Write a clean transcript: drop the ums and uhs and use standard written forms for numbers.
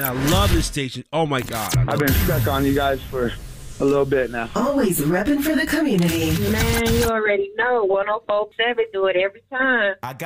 and I love this station. Oh my God. I've been stuck on you guys for a little bit now. Always repping for the community. Man, you already know. 104.7 do it every time.